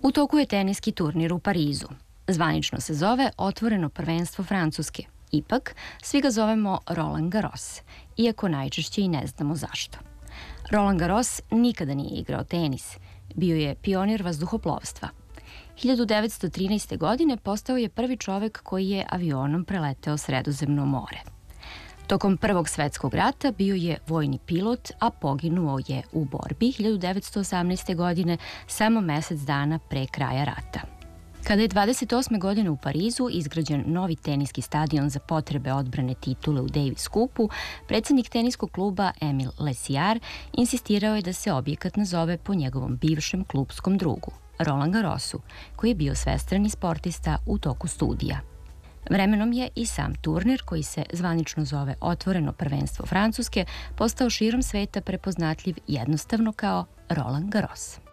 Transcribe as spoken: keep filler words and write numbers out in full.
U toku je teniski turnir u Parizu. Zvanično se zove Otvoreno prvenstvo Francuske. Ipak, svi ga zovemo Roland Garros, iako najčešće i ne znamo zašto. Roland Garros nikada nije igrao tenis. Bio je pionir vazduhoplovstva. hiljadu devetsto trinaeste. godine postao je prvi čovek koji je avionom preleteo Sredozemno more. Tokom Prvog svetskog rata bio je vojni pilot, a poginuo je u borbi hiljadu devetsto osamnaeste. godine, samo mesec dana pre kraja rata. Kada je dvadeset osme. godine u Parizu izgrađen novi teniski stadion za potrebe odbrane titule u Davis Cupu, predsednik teniskog kluba Emil Lesijar insistirao je da se objekat nazove po njegovom bivšem klupskom drugu, Roland Garrosu, koji je bio svestrani sportista u toku studija. Vremenom je i sam turnir, koji se zvanično zove Otvoreno prvenstvo Francuske, postao širom sveta prepoznatljiv jednostavno kao Roland Garros.